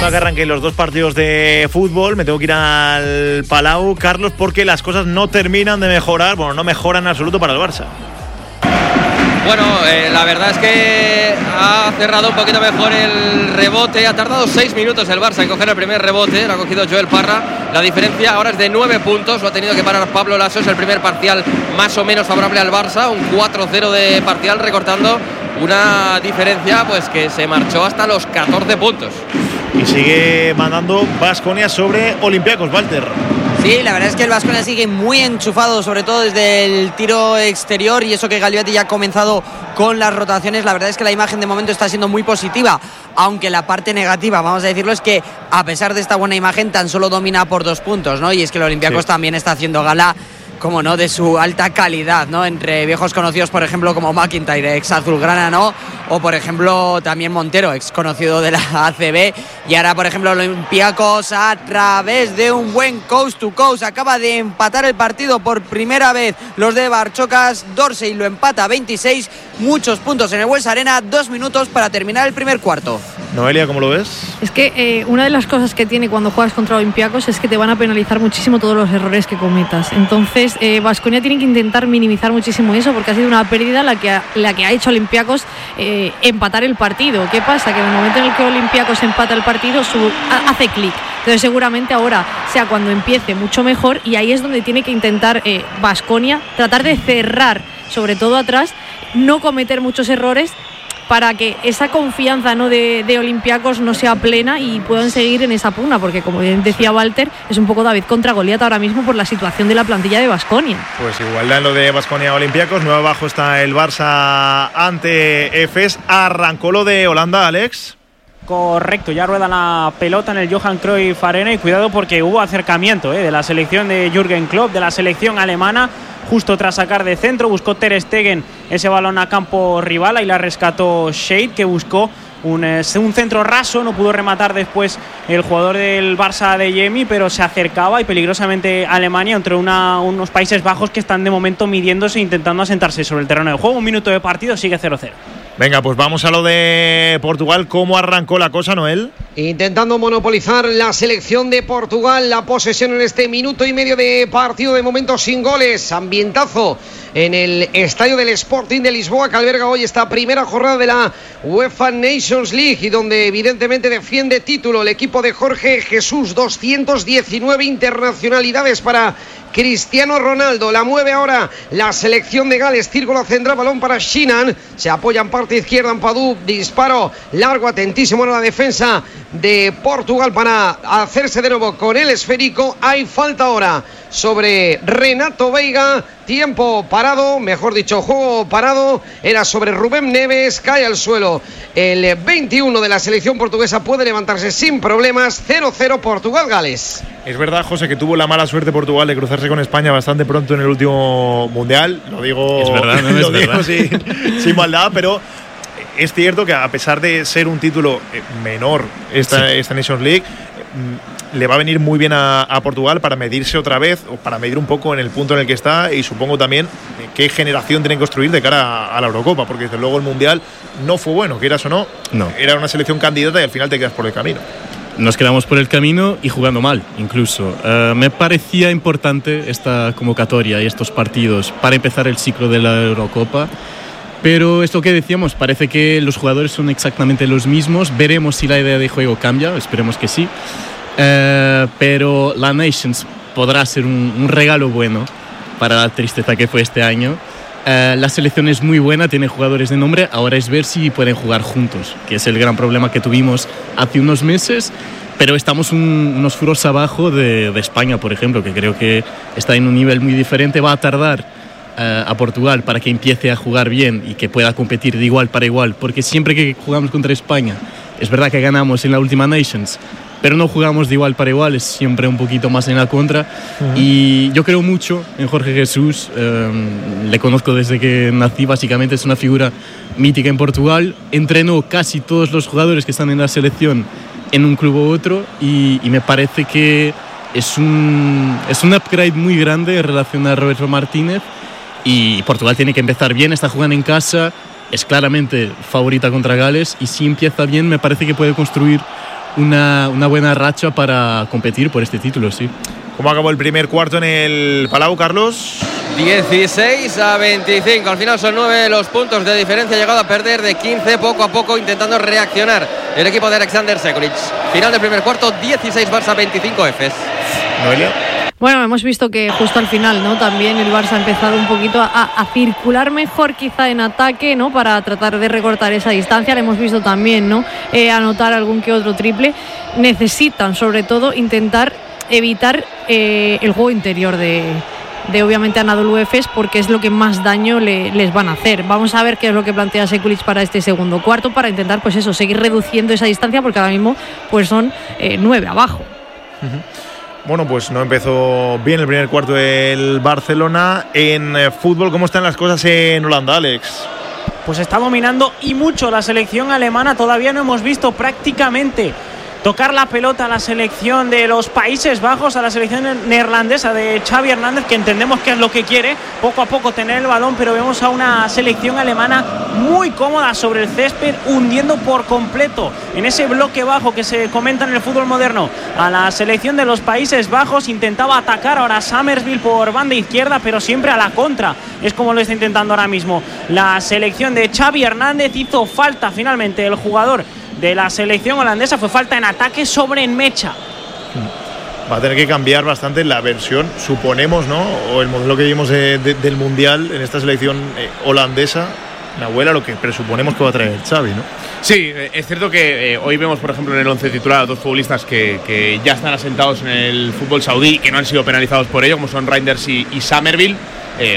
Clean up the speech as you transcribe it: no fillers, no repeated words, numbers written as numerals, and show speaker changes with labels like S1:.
S1: esperando a que arranquen los 2 partidos de fútbol. Me tengo que ir al Palau, Carlos, porque las cosas no terminan de mejorar. Bueno, no mejoran en absoluto para el Barça.
S2: Bueno, la verdad es que ha cerrado un poquito mejor el rebote. Ha tardado 6 minutos el Barça en coger el primer rebote. Lo ha cogido Joel Parra. La diferencia ahora es de 9 puntos. Lo ha tenido que parar Pablo Laso. Es el primer parcial más o menos favorable al Barça. Un 4-0 de parcial, recortando una diferencia pues que se marchó hasta los 14 puntos.
S1: Y sigue mandando Baskonia sobre Olympiacos, Walter.
S3: Sí, la verdad es que el Baskonia sigue muy enchufado, sobre todo desde el tiro exterior, y eso que Gagliotti ya ha comenzado con las rotaciones. La verdad es que la imagen de momento está siendo muy positiva, aunque la parte negativa, vamos a decirlo, es que a pesar de esta buena imagen tan solo domina por 2 puntos, ¿no? Y es que el Olympiacos también está haciendo gala, como no, de su alta calidad, ¿no? Entre viejos conocidos, por ejemplo, como McIntyre, ex azulgrana, ¿no? O, por ejemplo, también Montero, ex conocido de la ACB. Y ahora, por ejemplo, Olympiacos, a través de un buen coast to coast, acaba de empatar el partido por primera vez. Los de Barchocas, Dorsey lo empata 26, muchos puntos en el Wells Arena, 2 minutos para terminar el primer cuarto.
S1: Noelia, ¿cómo lo ves?
S4: Es que una de las cosas que tiene cuando juegas contra Olympiacos es que te van a penalizar muchísimo todos los errores que cometas. Entonces, Baskonia tiene que intentar minimizar muchísimo eso, porque ha sido una pérdida la que ha hecho Olympiacos empatar el partido. ¿Qué pasa? Que en el momento en el que Olympiacos empata el partido hace clic. Entonces seguramente ahora sea cuando empiece mucho mejor, y ahí es donde tiene que intentar Baskonia tratar de cerrar, sobre todo atrás, no cometer muchos errores, para que esa confianza, ¿no?, de Olympiacos no sea plena y puedan seguir en esa pugna, porque como bien decía Walter, es un poco David contra Goliat ahora mismo por la situación de la plantilla de Baskonia.
S1: Pues igualdad en lo de Baskonia Olympiacos. 9 abajo está el Barça ante Efes. Arrancó lo de Holanda, Alex.
S5: Correcto, ya rueda la pelota en el Johan Cruyff Arena, y cuidado porque hubo acercamiento de la selección de Jürgen Klopp, de la selección alemana, justo tras sacar de centro. Buscó Ter Stegen ese balón a campo rival, y la rescató Shade, que buscó un centro raso. No pudo rematar después el jugador del Barça de Yemi, pero se acercaba, y peligrosamente Alemania entre unos Países Bajos que están de momento midiéndose, intentando asentarse sobre el terreno de juego. 1 minuto de partido, sigue 0-0.
S1: Venga, pues vamos a lo de Portugal. ¿Cómo arrancó la cosa, Noel?
S6: Intentando monopolizar la selección de Portugal la posesión en este minuto y medio de partido, de momento sin goles. Ambientazo en el estadio del Sporting de Lisboa, que alberga hoy esta primera jornada de la UEFA Nations League, y donde evidentemente defiende título el equipo de Jorge Jesús. 219 internacionalidades para Cristiano Ronaldo. La mueve ahora la selección de Gales. Círculo central, balón para Shinan. Se apoya en parte izquierda Ampadu. Disparo largo, atentísimo en la defensa de Portugal para hacerse de nuevo con el esférico. Hay falta ahora sobre Renato Veiga. Tiempo parado, mejor dicho, juego parado. Era sobre Rubén Neves. Cae al suelo el 21 de la selección portuguesa. Puede levantarse sin problemas. 0-0 Portugal-Gales.
S1: Es verdad, José, que tuvo la mala suerte Portugal de cruzarse con España bastante pronto en el último Mundial. Lo digo,
S7: es verdad, no
S1: lo
S7: es
S1: digo
S7: verdad.
S1: sin maldad, pero es cierto que a pesar de ser un título menor esta Nations League, le va a venir muy bien a Portugal para medirse otra vez, o para medir un poco en el punto en el que está, y supongo también qué generación tienen que construir de cara a la Eurocopa, porque desde luego el Mundial no fue bueno, quieras o no. Era una selección candidata y al final te quedas por el camino.
S7: Nos quedamos por el camino y jugando mal, incluso. Me parecía importante esta convocatoria y estos partidos para empezar el ciclo de la Eurocopa, pero esto que decíamos, parece que los jugadores son exactamente los mismos. Veremos si la idea de juego cambia, esperemos que sí. Pero la Nations podrá ser un regalo bueno para la tristeza que fue este año. La selección es muy buena, tiene jugadores de nombre. Ahora es ver si pueden jugar juntos, que es el gran problema que tuvimos hace unos meses. Pero estamos unos furos abajo de España, por ejemplo, que creo que está en un nivel muy diferente. Va a tardar a Portugal para que empiece a jugar bien y que pueda competir de igual para igual, porque siempre que jugamos contra España, es verdad que ganamos en la última Nations, pero no jugamos de igual para igual, es siempre un poquito más en la contra. Y yo creo mucho en Jorge Jesús, le conozco desde que nací, básicamente es una figura mítica en Portugal. Entrenó casi todos los jugadores que están en la selección en un club u otro, y me parece que es un upgrade muy grande en relación a Roberto Martínez, y Portugal tiene que empezar bien. Está jugando en casa, es claramente favorita contra Gales, y si empieza bien me parece que puede construir una buena racha para competir por este título, sí.
S1: ¿Cómo acabó el primer cuarto en el Palau, Carlos?
S2: 16-25. Al final son 9 los puntos de diferencia. Ha llegado a perder de 15 poco a poco, intentando reaccionar el equipo de Alexander Sekulic. Final del primer cuarto, 16 Barça, 25 Efes.
S1: Noelia.
S4: Bueno, hemos visto que justo al final, ¿no? También el Barça ha empezado un poquito a circular mejor quizá en ataque, ¿no? Para tratar de recortar esa distancia. Le hemos visto también, ¿no? Anotar algún que otro triple. Necesitan, sobre todo, intentar evitar el juego interior de obviamente Anadolu Efes, porque es lo que más daño les van a hacer. Vamos a ver qué es lo que plantea Sekulic para este segundo cuarto, para intentar, pues eso, seguir reduciendo esa distancia, porque ahora mismo pues son 9 abajo.
S1: Bueno, pues no empezó bien el primer cuarto del Barcelona. En fútbol, ¿cómo están las cosas en Holanda, Alex?
S5: Pues está dominando y mucho la selección alemana. Todavía no hemos visto prácticamente tocar la pelota a la selección de los Países Bajos, a la selección neerlandesa de Xavi Hernández, que entendemos que es lo que quiere, poco a poco tener el balón, pero vemos a una selección alemana muy cómoda sobre el césped, hundiendo por completo en ese bloque bajo que se comenta en el fútbol moderno. A la selección de los Países Bajos intentaba atacar ahora Summersville por banda izquierda, pero siempre a la contra, es como lo está intentando ahora mismo la selección de Xavi Hernández. Hizo falta finalmente el jugador de la selección holandesa, fue falta en ataque sobre Nmecha.
S1: Va a tener que cambiar bastante la versión, suponemos, ¿no? O el modelo que vimos del Mundial en esta selección holandesa, Nahuel, lo que presuponemos que va a traer Xavi, ¿no?
S8: Sí, es cierto que hoy vemos, por ejemplo, en el 11 titular a dos futbolistas que ya están asentados en el fútbol saudí y que no han sido penalizados por ello, como son Reinders y Summerville.